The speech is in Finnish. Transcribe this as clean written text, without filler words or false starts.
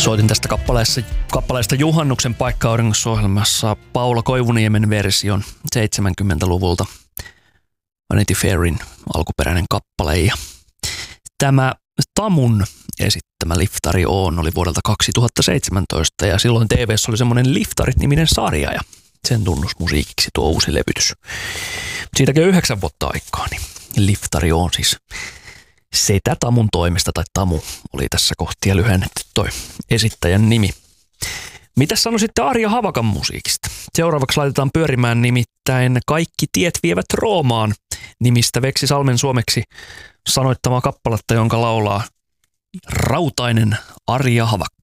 Soitin tästä kappaleesta Juhannuksen paikka-auringossa-ohjelmassa Paula Koivuniemen version 70-luvulta. Vanity Fairin alkuperäinen kappale. Ja tämä Tamun esittämä Liftari On oli vuodelta 2017 ja silloin TV:ssä oli semmoinen Liftarit-niminen sarja ja sen tunnusmusiikiksi tuo uusi levytys. Siitäkin on 9 vuotta aikaa, niin Liftari On siis setä Tamun toimesta, tai Tamu oli tässä kohtia lyhennetty toi esittäjän nimi. Mitäs sanoisitte Arja Havakan musiikista? Seuraavaksi laitetaan pyörimään nimittäin Kaikki tiet vievät Roomaan nimistä Veksi Salmen suomeksi sanoittamaa kappaletta, jonka laulaa rautainen Arja Havakka.